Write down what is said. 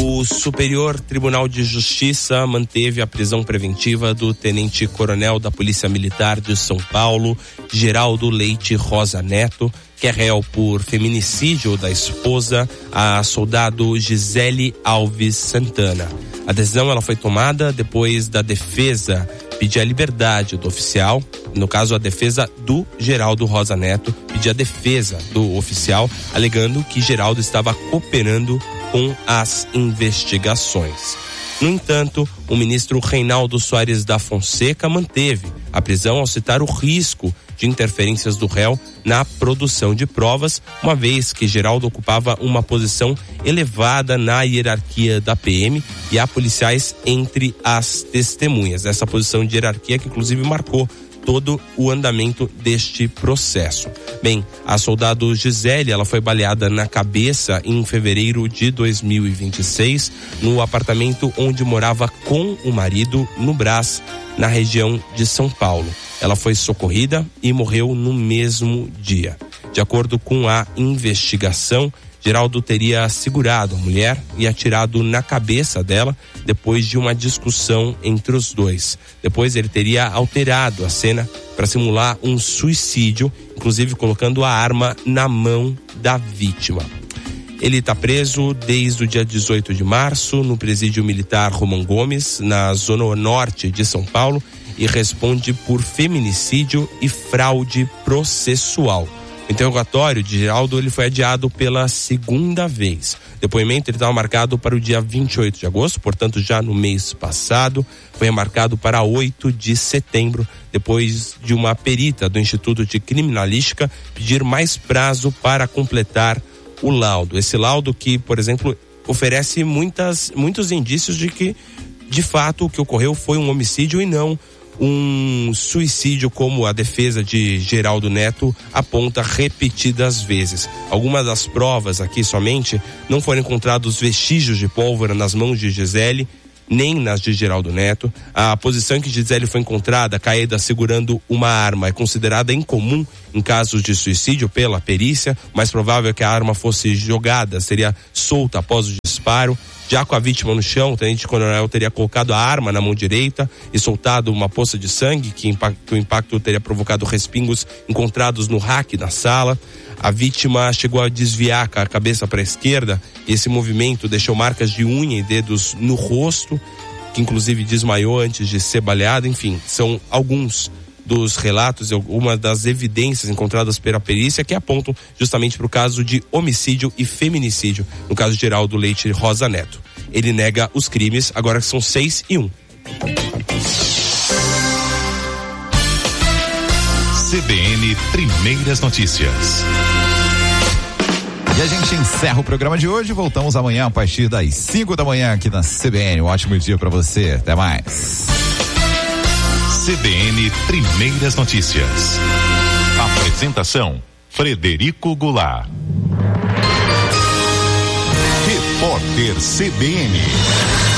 O Superior Tribunal de Justiça manteve a prisão preventiva do tenente-coronel da Polícia Militar de São Paulo, Geraldo Leite Rosa Neto, que é réu por feminicídio da esposa, a soldado Gisele Alves Santana. A decisão ela foi tomada depois da defesa pedir a liberdade do oficial, no caso a defesa do Geraldo Rosa Neto, pedir a defesa do oficial, alegando que Geraldo estava cooperando com as investigações. No entanto, o ministro Reinaldo Soares da Fonseca manteve a prisão ao citar o risco de interferências do réu na produção de provas, uma vez que Geraldo ocupava uma posição elevada na hierarquia da PM e há policiais entre as testemunhas. Essa posição de hierarquia que inclusive marcou todo o andamento deste processo. Bem, a soldado Gisele, ela foi baleada na cabeça em fevereiro de 2026, no apartamento onde morava com o marido, no Brás, na região de São Paulo. Ela foi socorrida e morreu no mesmo dia. De acordo com a investigação, Geraldo teria segurado a mulher e atirado na cabeça dela depois de uma discussão entre os dois. Depois ele teria alterado a cena para simular um suicídio, inclusive colocando a arma na mão da vítima. Ele está preso desde o dia 18 de março no presídio militar Romão Gomes, na zona norte de São Paulo, e responde por feminicídio e fraude processual. O interrogatório de Geraldo ele foi adiado pela segunda vez. O depoimento estava marcado para o dia 28 de agosto, portanto já no mês passado. Foi marcado para 8 de setembro, depois de uma perita do Instituto de Criminalística pedir mais prazo para completar o laudo. Esse laudo que, por exemplo, oferece muitos indícios de que, de fato, o que ocorreu foi um homicídio e não um suicídio, como a defesa de Geraldo Neto aponta repetidas vezes. Algumas das provas aqui somente não foram encontrados vestígios de pólvora nas mãos de Gisele, nem nas de Geraldo Neto. A posição em que Gisele foi encontrada, caída segurando uma arma, é considerada incomum em casos de suicídio pela perícia. O mais provável é que a arma fosse jogada, seria solta após o disparo. Já com a vítima no chão, o tenente-coronel teria colocado a arma na mão direita e soltado uma poça de sangue, que o impacto teria provocado respingos encontrados no rack da sala. A vítima chegou a desviar a cabeça para a esquerda e esse movimento deixou marcas de unha e dedos no rosto, que inclusive desmaiou antes de ser baleada. Enfim, são alguns dos relatos e algumas das evidências encontradas pela perícia que apontam justamente para o caso de homicídio e feminicídio, no caso de Geraldo Leite Rosa Neto. Ele nega os crimes, agora que são 6-1. CBN Primeiras Notícias. E a gente encerra o programa de hoje. Voltamos amanhã a partir das 5 da manhã aqui na CBN. Um ótimo dia para você. Até mais. CBN Primeiras Notícias. Apresentação: Frederico Goulart. Repórter CBN.